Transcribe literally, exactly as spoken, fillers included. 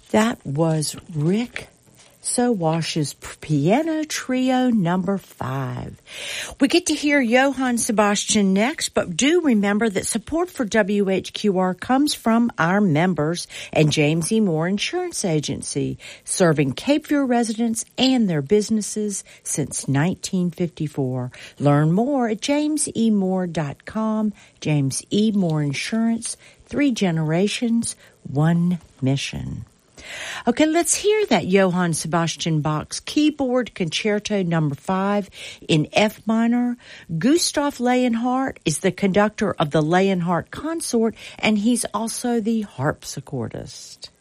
That was Rick Sowash's Piano Trio number five. We get to hear Johann Sebastian next, but do remember that support for W H Q R comes from our members and James E. Moore Insurance Agency, serving Cape Fear residents and their businesses since nineteen fifty-four. Learn more at james e moore dot com. James E. Moore Insurance, three generations, one mission. Okay, let's hear that Johann Sebastian Bach's Keyboard Concerto number five in F minor. Gustav Leonhardt is the conductor of the Leonhardt Consort, and he's also the harpsichordist.